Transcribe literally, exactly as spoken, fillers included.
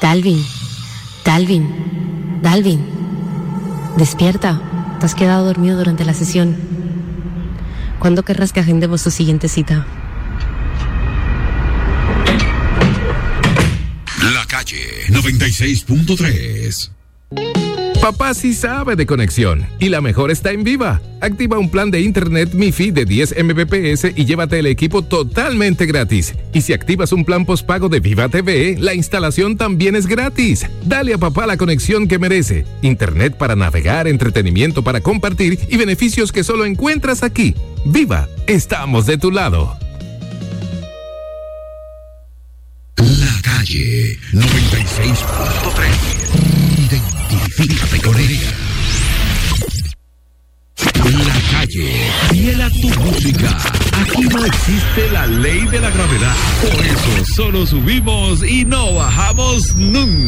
Dalvin, Dalvin, Dalvin, despierta. Te has quedado dormido durante la sesión. ¿Cuándo querrás que agendemos tu siguiente cita? La Calle noventa y seis punto tres. Papá sí sabe de conexión y la mejor está en Viva. Activa un plan de internet MiFi de diez megabits y llévate el equipo totalmente gratis. Y si activas un plan postpago de Viva T V, la instalación también es gratis. Dale a papá la conexión que merece. Internet para navegar, entretenimiento para compartir y beneficios que solo encuentras aquí. Viva, estamos de tu lado. La Calle noventa y seis punto tres. Identifícate con ella. La Calle, fiel a tu música. Aquí no existe la ley de la gravedad. Por eso solo subimos y no bajamos nunca.